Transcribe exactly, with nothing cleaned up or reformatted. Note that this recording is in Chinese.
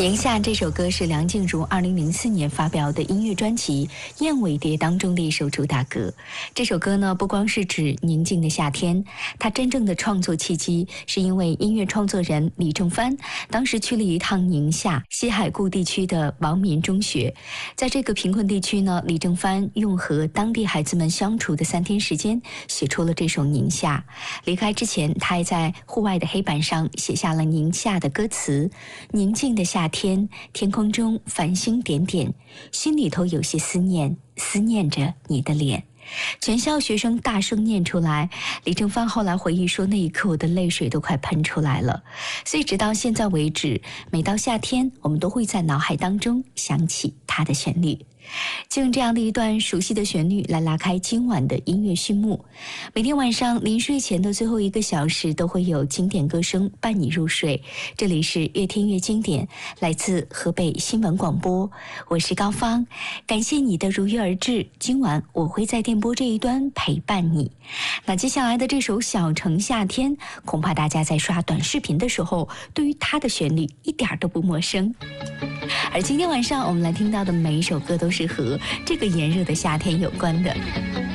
宁夏这首歌是梁静茹二零零四年发表的音乐专辑《燕尾蝶》当中的一首主打歌。这首歌呢，不光是指宁静的夏天，它真正的创作契机是因为音乐创作人李正帆当时去了一趟宁夏西海固地区的王民中学。在这个贫困地区呢，李正帆用和当地孩子们相处的三天时间，写出了这首《宁夏》。离开之前，他还在户外的黑板上写下了宁夏的歌词：宁静的夏天，天空中繁星点点，心里头有些思念，思念着你的脸。全校学生大声念出来，李正帆后来回忆说，那一刻我的泪水都快喷出来了。所以直到现在为止，每到夏天，我们都会在脑海当中想起它的旋律。就用这样的一段熟悉的旋律来拉开今晚的音乐序幕。每天晚上临睡前的最后一个小时，都会有经典歌声伴你入睡。这里是越听越经典，来自河北新闻广播，我是高芳，感谢你的如约而至。今晚我会在电波这一端陪伴你。那接下来的这首《小城夏天》，恐怕大家在刷短视频的时候，对于它的旋律一点都不陌生。而今天晚上我们来听到的每一首歌都是和这个炎热的夏天有关的。